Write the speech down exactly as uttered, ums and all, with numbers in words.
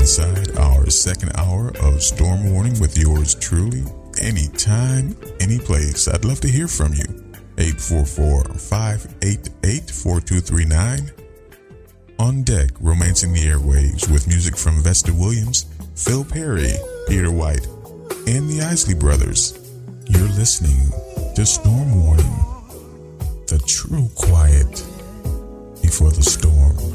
inside our second hour of Storm Warning with yours truly. Anytime, any place. I'd love to hear from you. eight four four, five eight eight, four two three nine. On deck, romancing the airwaves with music from Vesta Williams, Phil Perry, Peter White, and the Isley Brothers. You're listening to Storm Warning, the true quiet before the storm.